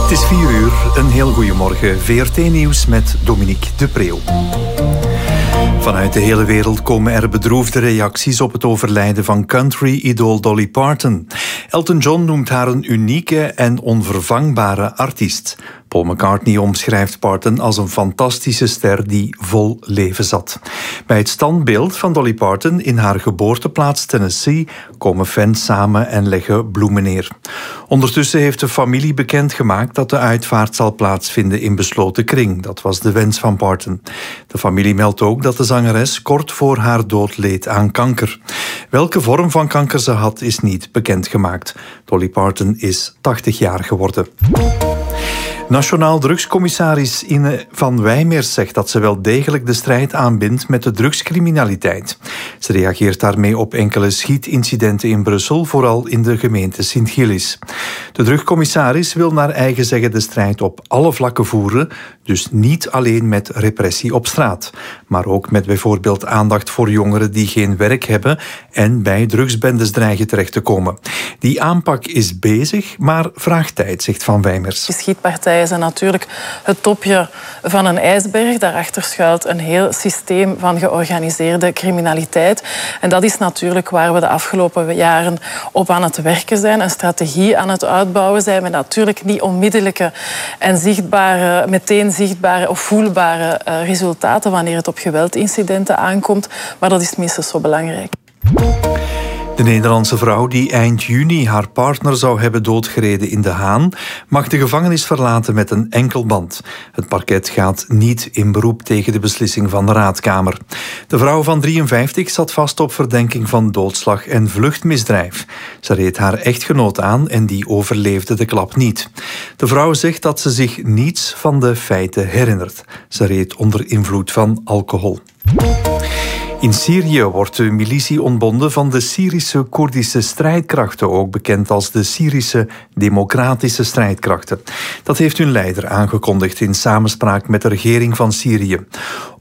Het is 4 uur, een heel goeiemorgen. VRT-nieuws met Dominique de Preeuw. Vanuit de hele wereld komen er bedroefde reacties op het overlijden van country-idool Dolly Parton. Elton John noemt haar een unieke en onvervangbare artiest. Paul McCartney omschrijft Parton als een fantastische ster die vol leven zat. Bij het standbeeld van Dolly Parton in haar geboorteplaats Tennessee komen fans samen en leggen bloemen neer. Ondertussen heeft de familie bekendgemaakt dat de uitvaart zal plaatsvinden in besloten kring. Dat was de wens van Parton. De familie meldt ook dat de zangeres kort voor haar dood leed aan kanker. Welke vorm van kanker ze had is niet bekendgemaakt. Dolly Parton is 80 jaar geworden. Nationaal drugscommissaris Ine van Wijmers zegt dat ze wel degelijk de strijd aanbindt met de drugscriminaliteit. Ze reageert daarmee op enkele schietincidenten in Brussel, vooral in de gemeente Sint-Gillis. De drugscommissaris wil naar eigen zeggen de strijd op alle vlakken voeren, dus niet alleen met repressie op straat, maar ook met bijvoorbeeld aandacht voor jongeren die geen werk hebben en bij drugsbendes dreigen terecht te komen. Die aanpak is bezig, maar vraagt tijd, zegt Van Wijmers. De schietpartijen zijn natuurlijk het topje van een ijsberg. Daarachter schuilt een heel systeem van georganiseerde criminaliteit. En dat is natuurlijk waar we de afgelopen jaren op aan het werken zijn. Een strategie aan het uitbouwen zijn met natuurlijk niet onmiddellijke en meteen zichtbare of voelbare resultaten wanneer het op geweldincidenten aankomt. Maar dat is minstens zo belangrijk. De Nederlandse vrouw die eind juni haar partner zou hebben doodgereden in De Haan mag de gevangenis verlaten met een enkelband. Het parket gaat niet in beroep tegen de beslissing van de Raadkamer. De vrouw van 53 zat vast op verdenking van doodslag en vluchtmisdrijf. Ze reed haar echtgenoot aan en die overleefde de klap niet. De vrouw zegt dat ze zich niets van de feiten herinnert. Ze reed onder invloed van alcohol. In Syrië wordt de militie ontbonden van de Syrische Koerdische strijdkrachten, ook bekend als de Syrische Democratische Strijdkrachten. Dat heeft hun leider aangekondigd in samenspraak met de regering van Syrië.